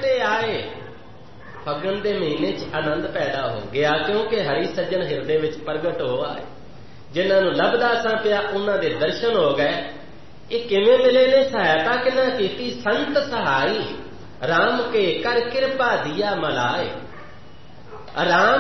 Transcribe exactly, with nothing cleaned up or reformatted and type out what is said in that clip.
प्रगटे आए। फगन के महीने च आनंद पैदा हो गया, क्योंकि हरि सज्जन हिरदे विच प्रगट हो आए। जिन्होंने लभदा सा पिया उन्हां दे दर्शन हो गए। ये किवें मिले ने? सहायता किन्हां कीती? संत सहाई राम के कर कृपा दिया मलाए। राम